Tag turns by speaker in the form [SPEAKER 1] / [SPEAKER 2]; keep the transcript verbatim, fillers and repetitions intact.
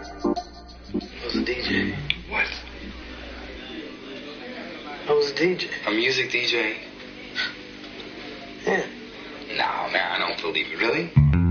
[SPEAKER 1] I was a D J.
[SPEAKER 2] What?
[SPEAKER 1] I was a D J.
[SPEAKER 2] A music D J?
[SPEAKER 1] Yeah.
[SPEAKER 2] No, man, I don't believe it. Really?